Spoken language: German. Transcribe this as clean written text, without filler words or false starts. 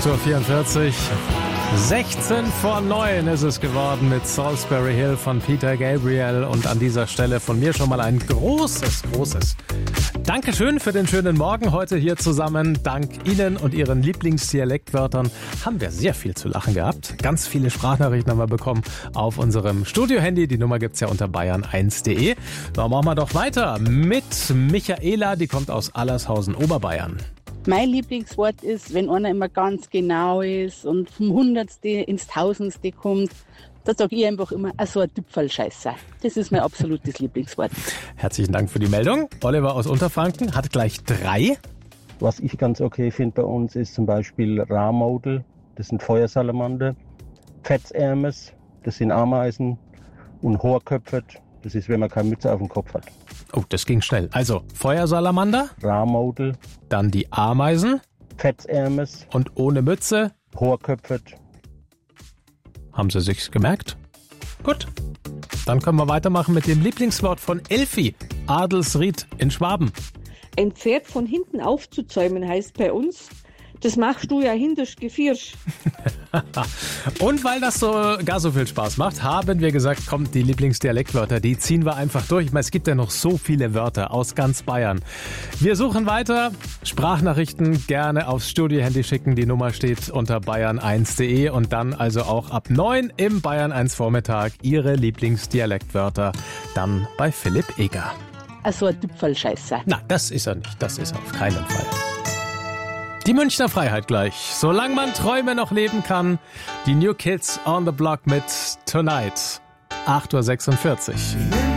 8:44 Uhr. 16 vor 9 ist es geworden mit Salisbury Hill von Peter Gabriel. Und an dieser Stelle von mir schon mal ein großes Dankeschön für den schönen Morgen heute hier zusammen. Dank Ihnen und Ihren Lieblingsdialektwörtern haben wir sehr viel zu lachen gehabt. Ganz viele Sprachnachrichten haben wir bekommen auf unserem Studio-Handy. Die Nummer gibt's ja unter bayern1.de. Da machen wir doch weiter mit Michaela, die kommt aus Allershausen, Oberbayern. Mein Lieblingswort ist, wenn einer immer ganz genau ist und vom Hundertste ins Tausendste kommt, da sage ich einfach immer, so ein Tüpfelscheißer. Das ist mein absolutes Lieblingswort. Herzlichen Dank für die Meldung. Oliver aus Unterfranken hat gleich 3. Was ich ganz okay finde bei uns ist zum Beispiel Rahmodel, das sind Feuersalamander, Fetzärmes, das sind Ameisen und Hohrköpfert, das ist, wenn man keine Mütze auf dem Kopf hat. Oh, das ging schnell. Also Feuersalamander, Rahmodel, dann die Ameisen, Fetzärmes und ohne Mütze. Hohrköpfert. Haben Sie sich's gemerkt? Gut. Dann können wir weitermachen mit dem Lieblingswort von Elfi, Adelsried in Schwaben. Ein Pferd von hinten aufzuzäumen heißt bei uns, das machst du ja hinterst Gefirsch. Und weil das gar so viel Spaß macht, haben wir gesagt, kommt die Lieblingsdialektwörter, die ziehen wir einfach durch. Ich meine, es gibt ja noch so viele Wörter aus ganz Bayern. Wir suchen weiter. Sprachnachrichten gerne aufs Studio-Handy schicken. Die Nummer steht unter bayern1.de und dann also auch ab 9 im Bayern 1 Vormittag Ihre Lieblingsdialektwörter. Dann bei Philipp Eger. So ein Tüpfelscheißer. Na, das ist er nicht. Das ist er auf keinen Fall. Die Münchner Freiheit gleich. Solange man Träume noch leben kann. Die New Kids on the Block mit Tonight. 8:46 Uhr.